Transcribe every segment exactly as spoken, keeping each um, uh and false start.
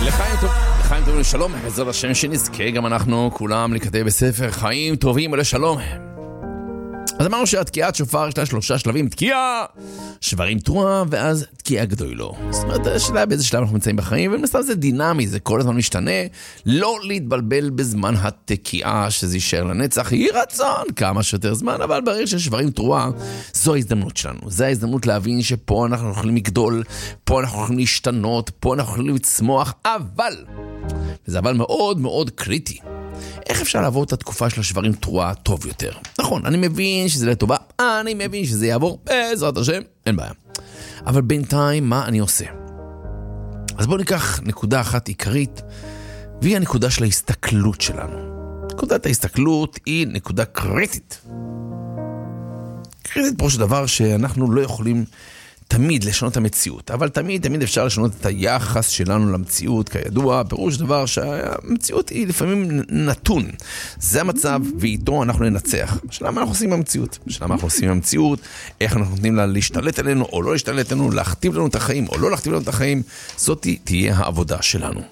לחיים טוב, לחיים טובים לשלום, בעזרת השם שנזכה גם אנחנו כולם לכתב בספר חיים טובים ולשלום. אז אמרנו שהתקיעת שופר יש לה שלושה שלבים, תקיעה, שברים תרועה, ואז תקיעה גדולו. זאת אומרת, השאלה באיזה שלב אנחנו נמצאים בחיים, ומסתם זה דינמי, זה כל הזמן משתנה, לא להתבלבל בזמן התקיעה, שזה יישאר לנצח, יהי רצון כמה שיותר זמן, אבל ברגע ששברים תרועה, זו ההזדמנות שלנו. זו ההזדמנות להבין שפה אנחנו יכולים לגדול, פה אנחנו יכולים להשתנות, פה אנחנו יכולים לצמוח, אבל, וזה אבל מאוד מאוד קריטי. איך אפשר לעבור את התקופה של השברים תרועה טוב יותר? נכון, אני מבין שזה לטובה, אני מבין שזה יעבור, בעזרת השם, אין בעיה. אבל בינתיים, מה אני עושה? אז בואו ניקח נקודה אחת עיקרית, והיא הנקודה של ההסתכלות שלנו. נקודת ההסתכלות היא נקודה קריטית. קריטית פה של דבר שאנחנו לא יכולים תמיד לשנות את המציאות, אבל תמיד, תמיד אפשר לשנות את היחס שלנו למציאות, כידוע, פירוש דבר שהמציאות היא לפעמים נתון. זה המצב, ואיתו אנחנו ננצח. השאלה מה אנחנו עושים עם המציאות? השאלה מה אנחנו עושים עם המציאות? איך אנחנו נותנים לה להשתלט עלינו, או לא להשתלט עלינו, להכתיב לנו את החיים, או לא להכתיב לנו את החיים. זאת תהיה העבודה שלנו.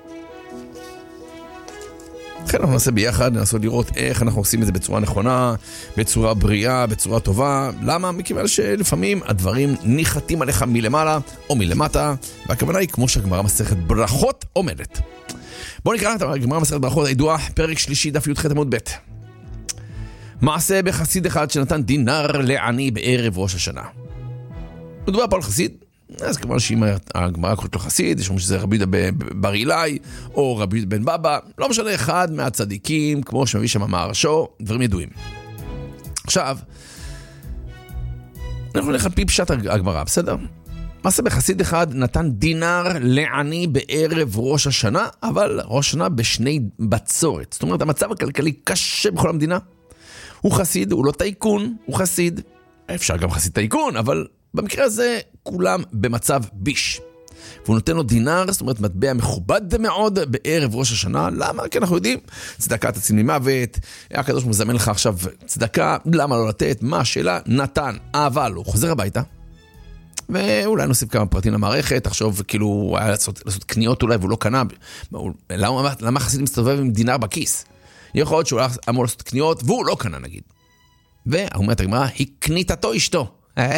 לכן אנחנו נעשה ביחד, ננסות לראות איך אנחנו עושים את זה בצורה נכונה, בצורה בריאה, בצורה טובה. למה? מכיוון שלפעמים הדברים ניחתים עליך מלמעלה או מלמטה, והכוונה היא כמו שהגמרא מסכת ברכות אומרת. בואו נקרא את הגמרא מסכת ברכות הידועה, פרק שלישי, דף י"ח עמוד ב'. מעשה בחסיד אחד שנתן דינר לעני בערב ראש השנה. מדובר פה על חסיד, אז כמובן שאם הגמרא קוראת לו חסיד, יש שזה רבי יהודה בר אילאי, או רבי יהודה בן בבא, לא משנה, אחד מהצדיקים, כמו שמביא שם המהרש"א, דברים ידועים. עכשיו, אנחנו נלך על פי פשט הגמרא, בסדר? מעשה בחסיד אחד נתן דינר לעני בערב ראש השנה, אבל ראש השנה בשני בצורת. זאת אומרת, המצב הכלכלי קשה בכל המדינה. הוא חסיד, הוא לא טייקון, הוא חסיד. אפשר גם חסיד טייקון, אבל במקרה הזה כולם במצב ביש. והוא נותן לו דינר, זאת אומרת מטבע מכובד מאוד בערב ראש השנה. למה? כי אנחנו יודעים, צדקה תציל ממוות, הקדוש מזמן לך עכשיו צדקה, למה לא לתת? מה השאלה? נתן, אבל הוא חוזר הביתה, ואולי נוסיף כמה פרטים למערכת, תחשוב כאילו הוא היה לעשות, לעשות קניות אולי והוא לא קנה. למה, למה חסיד מסתובב עם דינר בכיס? יכול להיות שהוא אמור לעשות קניות והוא לא קנה נגיד. והאומרת הגמרא, היא קניתתו אשתו.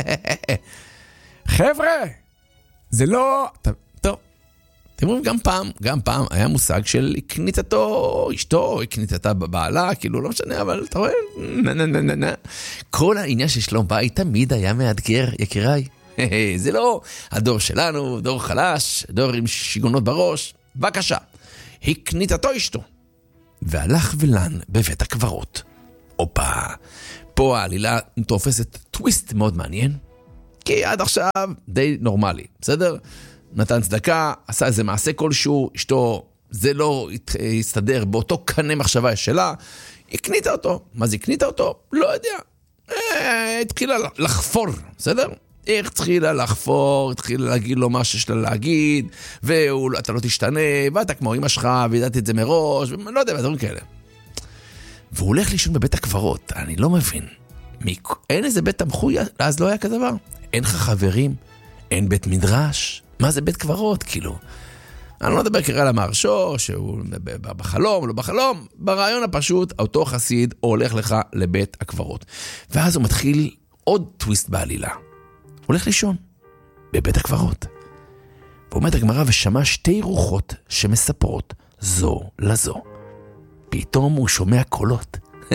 חבר'ה, זה לא... טוב, אתם רואים, גם פעם, גם פעם היה מושג של קניתתו אשתו, קניתתה בבעלה, כאילו לא משנה, אבל אתה רואה, נה נה נה נה. כל העניין של שלום בית תמיד היה מאתגר, יקיריי. זה לא הדור שלנו, דור חלש, דור עם שיגונות בראש. בבקשה, היא קניתתו אשתו. והלך ולן בבית הקברות. אופה, פה העלילה תופסת טוויסט מאוד מעניין, כי עד עכשיו די נורמלי, בסדר? נתן צדקה, עשה איזה מעשה כלשהו, אשתו, זה לא הסתדר באותו קנה מחשבה שלה, הקניתה אותו. מה זה הקניתה אותו? לא יודע. אה, התחילה לחפור, בסדר? איך התחילה לחפור, התחילה להגיד לו מה שיש לה להגיד, ואתה לא תשתנה, ואתה כמו אמא שלך, וידעתי את זה מראש, ולא יודע, דברים כאלה. והוא הולך לישון בבית הקברות, אני לא מבין. אין איזה בית תמחוי, אז לא היה כדבר. אין לך חברים, אין בית מדרש. מה זה בית קברות, כאילו? אני לא מדבר כרגע על המהרש"א, שהוא בחלום, לא בחלום. ברעיון הפשוט, אותו חסיד הולך לך לבית הקברות. ואז הוא מתחיל עוד טוויסט בעלילה. הוא הולך לישון בבית הקברות. ועומד הגמרא ושמע שתי רוחות שמספרות זו לזו. פתאום הוא שומע קולות.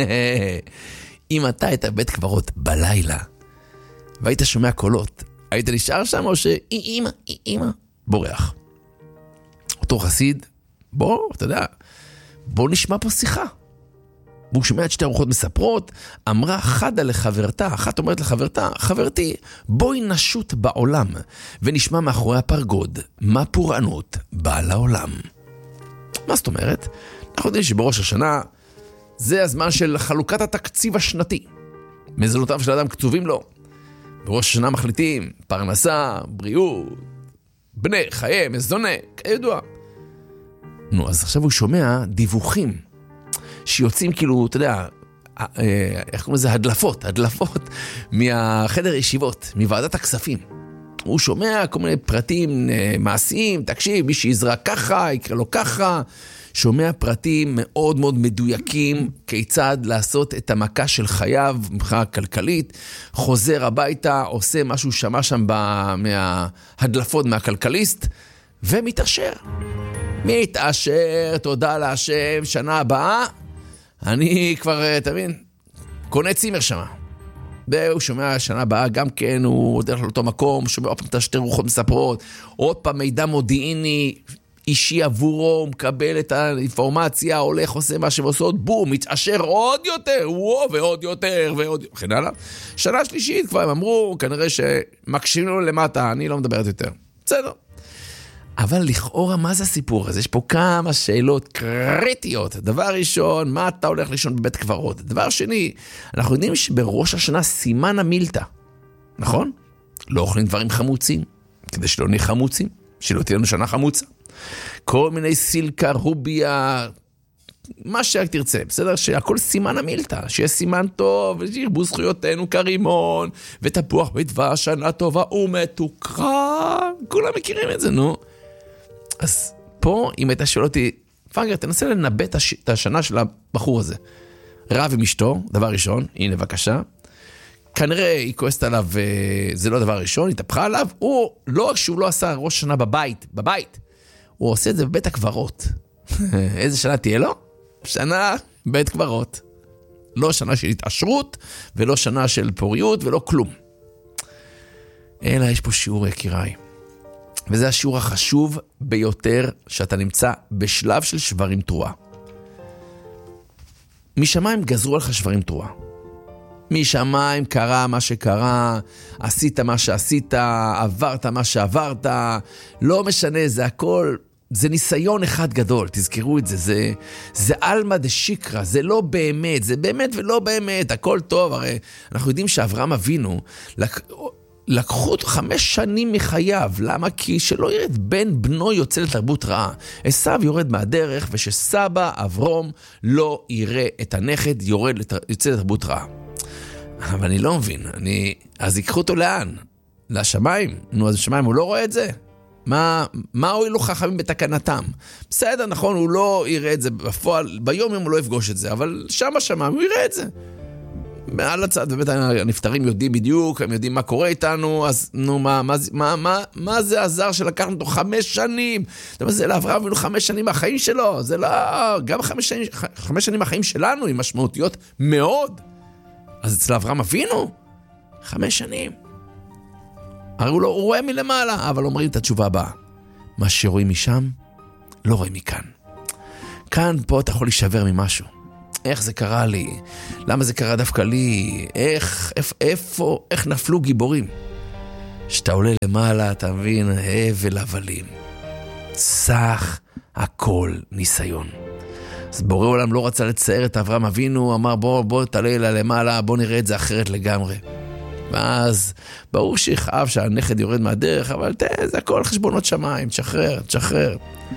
אם אתה היית בבית קברות בלילה, והיית שומע קולות, היית נשאר שם או שאי אמא, אי אמא, בורח. אותו חסיד, בוא, אתה יודע, בוא נשמע פה שיחה. והוא שומע את שתי הרוחות מספרות, אמרה חדה לחברתה, אחת אומרת לחברתה, חברתי, בואי נשוט בעולם, ונשמע מאחורי הפרגוד, מה פורענות באה לעולם. מה זאת אומרת? אנחנו יודעים שבראש השנה, זה הזמן של חלוקת התקציב השנתי. מזונותיו של האדם כתובים לו. בראש השנה מחליטים, פרנסה, בריאות, בני, חיי, מזונה, כידוע. נו, אז עכשיו הוא שומע דיווחים, שיוצאים כאילו, אתה יודע, איך קוראים לזה? הדלפות, הדלפות מהחדר ישיבות, מוועדת הכספים. הוא שומע כל מיני פרטים מעשיים, תקשיב, מי שיזרק ככה, יקרה לו ככה, שומע פרטים מאוד מאוד מדויקים, כיצד לעשות את המכה של חייו, מבחינה כלכלית, חוזר הביתה, עושה משהו שמע שם מההדלפות מהכלכליסט, ומתעשר. מתעשר, תודה להשם, שנה הבאה, אני כבר, תבין, קונה צימר שמה. והוא שומע שנה הבאה, גם כן, הוא הולך לאותו מקום, שומע עוד פעם את השתי רוחות מספרות, עוד פעם מידע מודיעיני, אישי עבורו, הוא מקבל את האינפורמציה, הולך, עושה מה שעושות, בום, מתעשר עוד יותר, וואו, ועוד יותר, ועוד יותר, וכן הלאה. שנה שלישית כבר הם אמרו, כנראה שמקשיבים לו למטה, אני לא מדברת יותר. בסדר. אבל לכאורה, מה זה הסיפור הזה? יש פה כמה שאלות קריטיות. דבר ראשון, מה אתה הולך לישון בבית קברות? דבר שני, אנחנו יודעים שבראש השנה סימן המילתא, נכון? לא אוכלים דברים חמוצים, כדי שלא נהיה חמוצים, שלא תהיה לנו שנה חמוצה. כל מיני סילקה, רוביה, מה שרק תרצה, בסדר? שהכל סימן המילתא, שיהיה סימן טוב, ושירבו זכויותינו כרימון, ותפוח בדבש, שנה טובה ומתוקה, כולם מכירים את זה, נו. אז פה, אם הייתה שואל אותי, פאגר, תנסה לנבא את השנה של הבחור הזה. רב עם אשתו, דבר ראשון, הנה בבקשה, כנראה היא כועסת עליו, זה לא דבר ראשון, היא תפחה עליו, הוא, לא רק שהוא לא עשה ראש שנה בבית, בבית, הוא עושה את זה בבית הקברות. איזה שנה תהיה לו? שנה בית קברות. לא שנה של התעשרות, ולא שנה של פוריות, ולא כלום. אלא יש פה שיעור יקיריי. וזה השיעור החשוב ביותר שאתה נמצא בשלב של שברים תרועה. משמיים גזרו עליך שברים תרועה. משמיים קרה מה שקרה, עשית מה שעשית, עברת מה שעברת, לא משנה, זה הכל, זה ניסיון אחד גדול, תזכרו את זה, זה, זה אלמה דה שיקרה, זה לא באמת, זה באמת ולא באמת, הכל טוב, הרי אנחנו יודעים שאברהם אבינו, לק... לקחו חמש שנים מחייו, למה? כי שלא ירד בן בנו יוצא לתרבות רעה. עשיו יורד מהדרך, ושסבא אברום לא יראה את הנכד, יורד לת... יוצא לתרבות רעה. אבל אני לא מבין, אני... אז ייקחו אותו לאן? לשמיים? נו, אז השמיים הוא לא רואה את זה? מה, מה הועילו חכמים בתקנתם? בסדר, נכון, הוא לא יראה את זה בפועל, ביום הוא לא יפגוש את זה, אבל שם השמיים הוא יראה את זה. מעל הצד, באמת הנפטרים יודעים בדיוק, הם יודעים מה קורה איתנו, אז נו, מה, מה, מה, מה, מה זה הזר שלקחנו אותו חמש שנים? זאת אומרת, זה לאברהם אבינו חמש שנים מהחיים שלו, זה לא, גם חמש שנים, חמש שנים מהחיים שלנו, עם משמעותיות מאוד. אז אצל אברהם אבינו, חמש שנים. הרי הוא, לא, הוא רואה מלמעלה, אבל אומרים את התשובה הבאה. מה שרואים משם, לא רואים מכאן. כאן, פה אתה יכול להישבר ממשהו. איך זה קרה לי? למה זה קרה דווקא לי? איך, איפה, איפה, איך נפלו גיבורים? שאתה עולה למעלה, אתה מבין, הבל הבלים. סך הכל ניסיון. אז בורא עולם לא רצה לצייר את אברהם אבינו, אמר בוא, בוא תעלה אלה למעלה, בוא נראה את זה אחרת לגמרי. ואז ברור שיכאב שהנכד יורד מהדרך, אבל תראה, זה הכל חשבונות שמיים, תשחרר, תשחרר.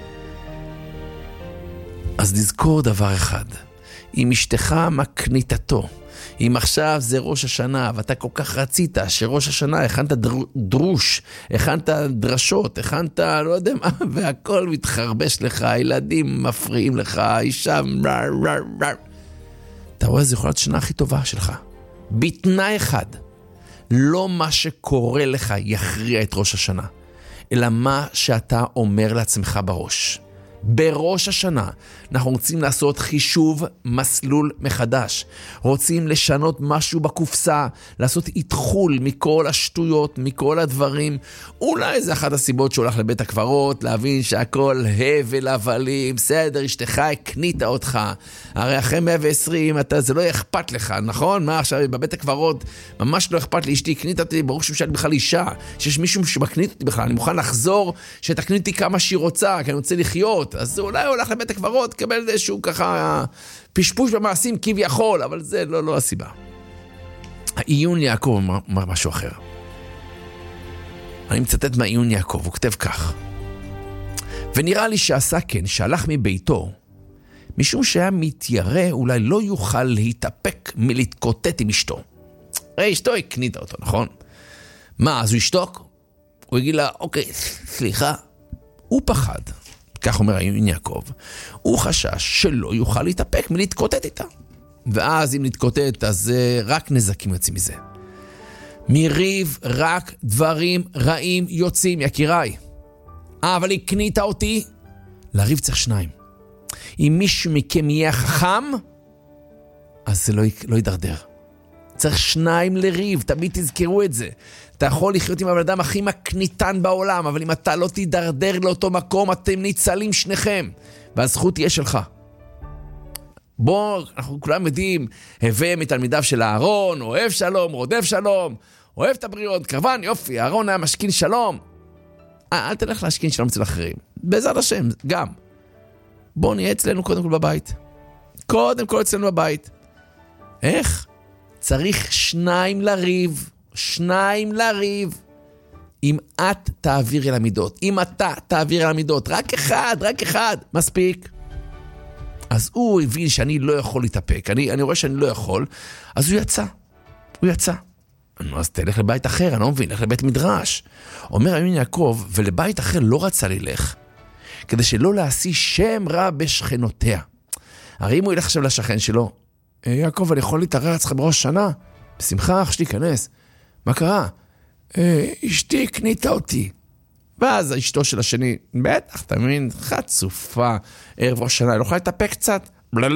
אז נזכור דבר אחד, אם אשתך מקניתתו, אם עכשיו זה ראש השנה, ואתה כל כך רצית שראש השנה, הכנת דרוש, הכנת דרשות, הכנת לא יודע מה, והכל מתחרבש לך, הילדים מפריעים לך, אישה, ר, ר, ר. אתה רואה, זה יכול להיות שנה הכי טובה שלך. בתנאי אחד, לא מה שקורה לך יכריע את ראש השנה, אלא מה שאתה אומר לעצמך בראש. בראש השנה אנחנו רוצים לעשות חישוב מסלול מחדש, רוצים לשנות משהו בקופסה, לעשות התחול מכל השטויות, מכל הדברים. אולי זה אחת הסיבות שהולך לבית הקברות, להבין שהכל הבל הבלים, בסדר, אשתך הקניתה אותך, הרי אחרי מאה ועשרים אתה, זה לא אכפת לך, נכון? מה עכשיו בבית הקברות, ממש לא אכפת לי, אשתי הקניתה אותי, ברוך שאני בכלל אישה, שיש מישהו שמקנית אותי בכלל, אני מוכן לחזור שתקנית אותי כמה שהיא רוצה, כי אני רוצה לחיות. אז אולי הוא הולך לבית הקברות, קבל איזשהו ככה פשפוש במעשים כביכול, אבל זה לא, לא הסיבה. העיון יעקב אומר משהו אחר. אני מצטט מהעיון יעקב, הוא כתב כך. ונראה לי שעשה כן, שהלך מביתו, משום שהיה מתיירא, אולי לא יוכל להתאפק מלהתקוטט עם אשתו. הרי אשתו הקניתה אותו, נכון? מה, אז הוא ישתוק? הוא יגיד לה, אוקיי, סליחה, הוא פחד, כך אומר יעקב, הוא חשש שלא יוכל להתאפק מלהתקוטט איתה. ואז אם נתקוטט, אז רק נזקים יוצאים מזה. מריב רק דברים רעים יוצאים, יקיריי. אה, אבל היא קנית אותי. לריב צריך שניים. אם מישהו מכם יהיה חכם, אז זה לא, לא ידרדר. צריך שניים לריב, תמיד תזכרו את זה. אתה יכול לחיות עם הבן אדם הכי מקניתן בעולם, אבל אם אתה לא תדרדר לאותו מקום, אתם ניצלים שניכם, והזכות תהיה שלך. בוא, אנחנו כולם יודעים, הווה מתלמידיו של אהרון, אוהב שלום, רודף שלום, אוהב את הבריאות, קרבן, יופי, אהרון היה משכין שלום. אה, אל תלך להשכין שלום אצל אחרים. בעזרת השם, גם. בוא נהיה אצלנו קודם כל בבית. קודם כל אצלנו בבית. איך? צריך שניים לריב. שניים לריב. אם את תעביר אל המידות, אם אתה תעביר אל המידות, רק אחד, רק אחד, מספיק. אז הוא הבין שאני לא יכול להתאפק, אני, אני רואה שאני לא יכול, אז הוא יצא, הוא יצא. אז תלך לבית אחר, אני לא מבין, לך לבית מדרש. אומר היום יעקב, ולבית אחר לא רצה ללך, כדי שלא להשיא שם רע בשכנותיה. הרי אם הוא ילך עכשיו לשכן שלו, יעקב, אני יכול להתערר אצלך בראש שנה? בשמחה, אח שלי, כנס. מה קרה? אשתי קנית אותי. ואז אשתו של השני, בטח, אתה מבין, חצופה, ערב ראש שנה, לא יכולה להתאפק קצת?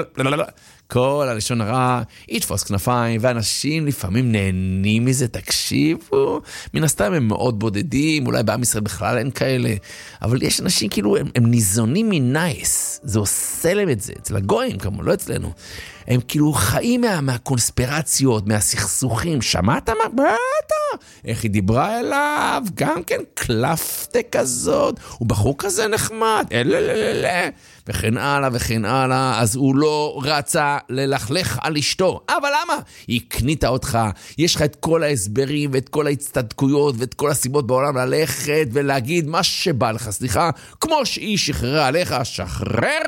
כל הלשון הרע, יתפוס כנפיים, ואנשים לפעמים נהנים מזה, תקשיבו, מן הסתם הם מאוד בודדים, אולי בעם ישראל בכלל אין כאלה, אבל יש אנשים כאילו, הם, הם ניזונים מנייס, זה עושה להם את זה, אצל הגויים כמובן, לא אצלנו, הם כאילו חיים מה, מהקונספירציות, מהסכסוכים, שמעת מה? בטח, איך היא דיברה אליו, גם כן קלפתה כזאת, הוא בחור כזה נחמד, אללללה, וכן הלאה וכן הלאה, אז הוא לא רצה ללכלך על אשתו. אבל למה? היא קנית אותך, יש לך את כל ההסברים ואת כל ההצטדקויות ואת כל הסיבות בעולם ללכת ולהגיד מה שבא לך, סליחה, כמו שהיא שחררה עליך, שחרר.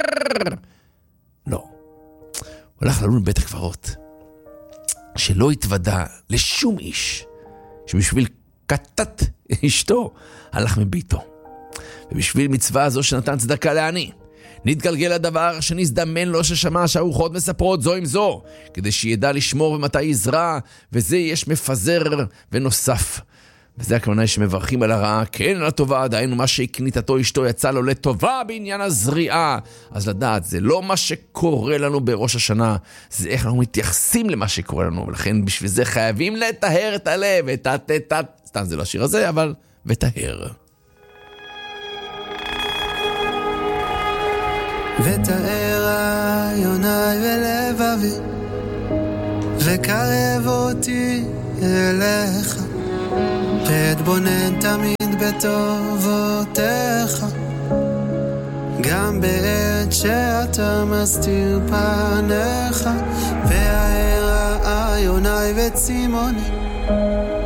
לא. הוא הלך לנו לבית הקברות, שלא התוודע לשום איש, שבשביל קטט אשתו הלך מביתו. ובשביל מצווה הזו שנתן צדקה לעני, נתגלגל הדבר שנזדמן לו ששמע שהרוחות מספרות זו עם זו, כדי שידע לשמור ומתי יזרע, וזה יש מפזר ונוסף. וזה הכוונה שמברכים על הרעה, כן על הטובה, דהיינו מה שהקניתתו אשתו יצא לו לטובה בעניין הזריעה. אז לדעת, זה לא מה שקורה לנו בראש השנה, זה איך אנחנו מתייחסים למה שקורה לנו, ולכן בשביל זה חייבים לטהר את הלב, את התת, סתם זה לא השיר הזה, אבל וטהר. ותאר עיוני ולבבי וקרב אותי אליך ואתבונן תמיד בטובותיך גם בעת שאתה מסתיר פניך והאר עיוני וצימוני